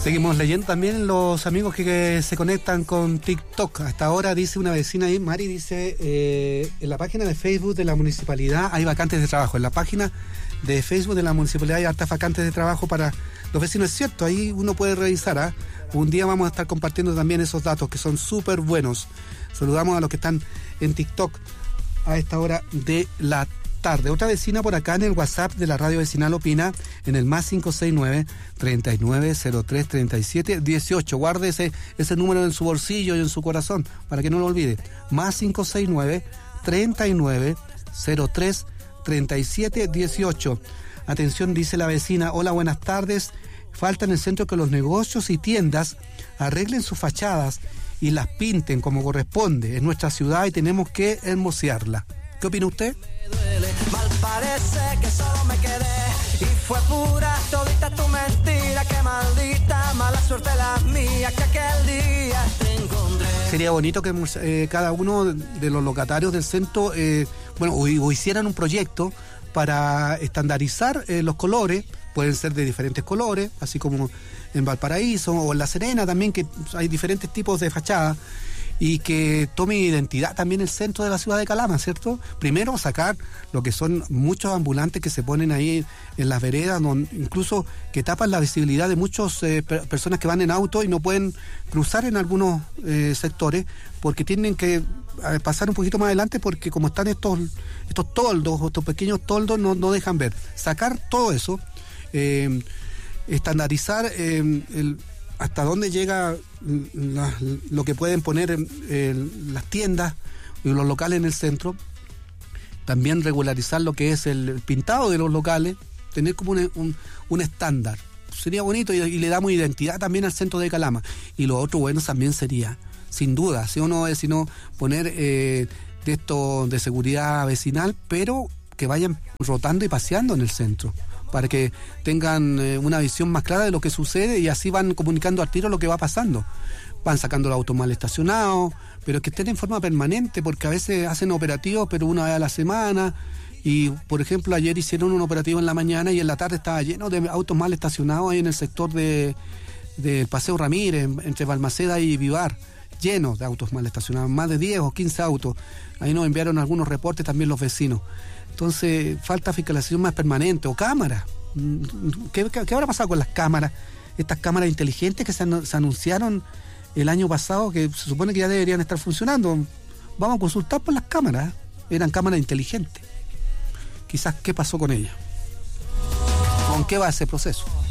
Seguimos leyendo también los amigos que se conectan con TikTok. Hasta ahora dice una vecina ahí, Mari, dice, en la página de Facebook de la municipalidad hay vacantes de trabajo. En la página de Facebook de la municipalidad hay hartas vacantes de trabajo para los vecinos. Es cierto, ahí uno puede revisar, ¿eh? Un día vamos a estar compartiendo también esos datos que son súper buenos. Saludamos a los que están en TikTok a esta hora de la tarde. Otra vecina por acá en el WhatsApp de la radio vecinal opina en el más 569-3903-3718. Guarde ese número en su bolsillo y en su corazón para que no lo olvide. Más 569-3903-3718. Atención, dice la vecina. Hola, buenas tardes. Falta en el centro que los negocios y tiendas arreglen sus fachadas y las pinten como corresponde. Es nuestra ciudad y tenemos que hermosearla. ¿Qué opina usted? Mal parece que solo me quedé y fue pura todita tu mentira. Qué maldita mala suerte la mía que aquel día te encontré. Sería bonito que cada uno de los locatarios del centro o hicieran un proyecto para estandarizar los colores. Pueden ser de diferentes colores, así como en Valparaíso o en La Serena también, que hay diferentes tipos de fachadas. Y que tome identidad también el centro de la ciudad de Calama, ¿cierto? Primero sacar lo que son muchos ambulantes que se ponen ahí en las veredas, incluso que tapan la visibilidad de muchas personas que van en auto y no pueden cruzar en algunos sectores porque tienen que pasar un poquito más adelante porque como están estos toldos, estos pequeños toldos no dejan ver. Sacar todo eso, estandarizar hasta dónde llega lo que pueden poner las tiendas y los locales en el centro. También regularizar lo que es el pintado de los locales, tener como un estándar. Sería bonito y le damos identidad también al centro de Calama. Y lo otro bueno también sería, sin duda, si uno es sino poner de esto de seguridad vecinal, pero que vayan rotando y paseando en el centro, para que tengan una visión más clara de lo que sucede y así van comunicando al tiro lo que va pasando. Van sacando los autos mal estacionados, pero que estén en forma permanente, porque a veces hacen operativos, pero una vez a la semana. Y, por ejemplo, ayer hicieron un operativo en la mañana y en la tarde estaba lleno de autos mal estacionados ahí en el sector de Paseo Ramírez, entre Balmaceda y Vivar, llenos de autos mal estacionados, más de 10 o 15 autos. Ahí nos enviaron algunos reportes también los vecinos. Entonces, falta fiscalización más permanente o cámaras. ¿Qué habrá pasado con las cámaras? Estas cámaras inteligentes que se anunciaron el año pasado, que se supone que ya deberían estar funcionando. Vamos a consultar por las cámaras. Eran cámaras inteligentes. Quizás, ¿qué pasó con ellas? ¿Con qué va ese proceso?